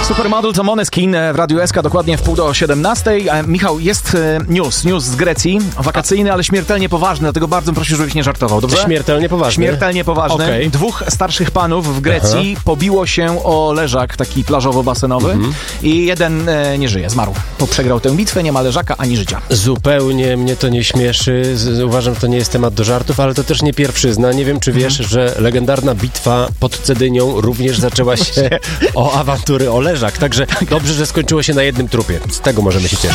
Supermodel to Måneskin w Radiu SK, dokładnie w 16:30. Michał, jest news z Grecji, wakacyjny, ale śmiertelnie poważny, dlatego bardzo proszę, żebyś nie żartował, dobrze? Śmiertelnie poważny? Śmiertelnie poważny. Okay. 2 starszych panów w Grecji pobiło się o leżak taki plażowo-basenowy i jeden nie żyje, zmarł. Przegrał tę bitwę, nie ma leżaka ani życia. Zupełnie mnie to nie śmieszy. Uważam, że to nie jest temat do żartów, ale to też nie pierwszyzna. Nie wiem, czy wiesz, że legendarna bitwa pod Cedynią również zaczęła się o awantury o leżak. Także dobrze, że skończyło się na jednym trupie. Z tego możemy się cieszyć.